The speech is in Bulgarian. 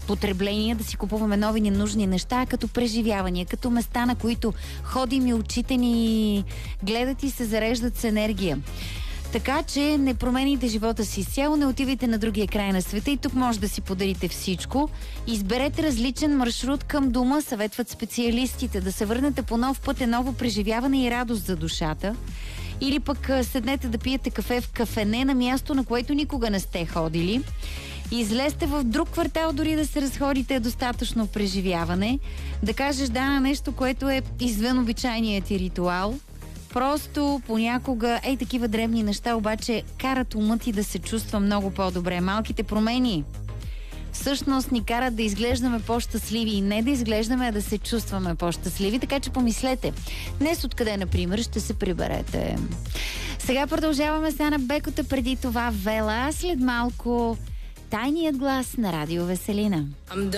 потребления, да си купуваме нови ненужни неща, като преживявания, като места, на които ходим и очите ни гледат и се зареждат с енергия. Така че не промените живота си изцяло, не отивайте на другия край на света и тук може да си подарите всичко. Изберете различен маршрут към дома, съветват специалистите, да се върнете по нов път, е ново преживяване и радост за душата. Или пък седнете да пиете кафе в кафене на място, на което никога не сте ходили. Излезте в друг квартал, дори да се разходите, е достатъчно преживяване. Да кажеш да на нещо, което е извън обичайният ти ритуал. Просто понякога, такива дребни неща, обаче карат умът ти да се чувства много по-добре. Малките промени всъщност ни карат да изглеждаме по-щастливи и не да изглеждаме, а да се чувстваме по-щастливи. Така че помислете, днес откъде, например, ще се приберете. Сега продължаваме с Ана Бекота, преди това Вела, след малко Тайният глас на Радио Веселина.